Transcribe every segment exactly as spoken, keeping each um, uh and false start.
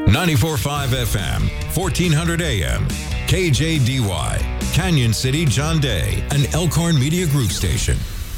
ninety-four point five F M, fourteen hundred A M, K J D Y, Canyon City, John Day, an Elkhorn Media Group station.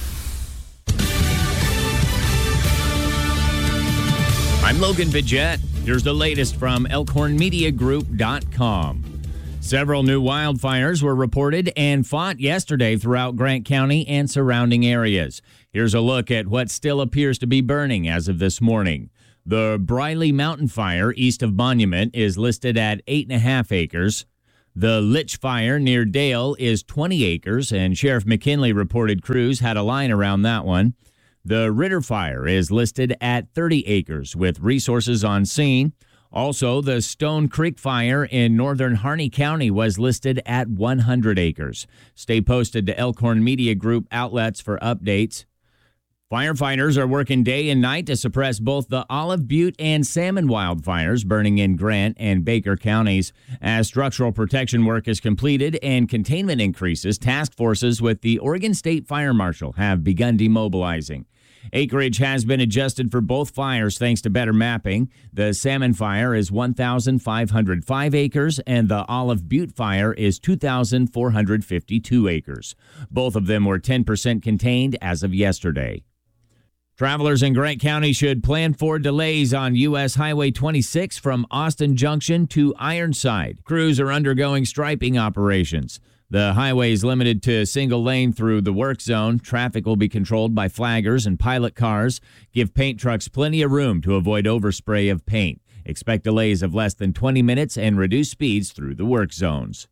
I'm Logan Vidget. Here's the latest from Elkhorn Media Group dot com. Several new wildfires were reported and fought yesterday throughout Grant County and surrounding areas. Here's a look at what still appears to be burning as of this morning. The Briley Mountain Fire east of Monument is listed at eight and a half acres. The Litch Fire near Dale is twenty acres, and Sheriff McKinley reported crews had a line around that one. The Ritter Fire is listed at thirty acres with resources on scene. Also, the Stone Creek Fire in northern Harney County was listed at one hundred acres. Stay posted to Elkhorn Media Group outlets for updates. Firefighters are working day and night to suppress both the Olive Butte and Salmon wildfires burning in Grant and Baker counties. As structural protection work is completed and containment increases, task forces with the Oregon State Fire Marshal have begun demobilizing. Acreage has been adjusted for both fires thanks to better mapping. The Salmon Fire is one thousand five hundred five acres and the Olive Butte Fire is two thousand four hundred fifty-two acres. Both of them were ten percent contained as of yesterday. Travelers in Grant County should plan for delays on U S Highway twenty-six from Austin Junction to Ironside. Crews are undergoing striping operations. The highway is limited to single lane through the work zone. Traffic will be controlled by flaggers and pilot cars. Give paint trucks plenty of room to avoid overspray of paint. Expect delays of less than twenty minutes and reduce speeds through the work zones.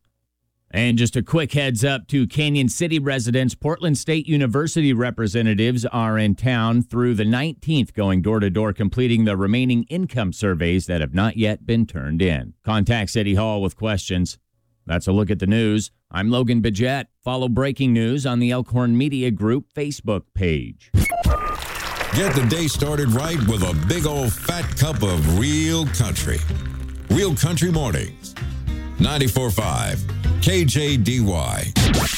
And just a quick heads up to Canyon City residents, Portland State University representatives are in town through the nineteenth, going door-to-door completing the remaining income surveys that have not yet been turned in. Contact City Hall with questions. That's a look at the news. I'm Logan Vidget. Follow breaking news on the Elkhorn Media Group Facebook page. Get the day started right with a big old fat cup of real country. Real Country Mornings. ninety-four point five K J D Y.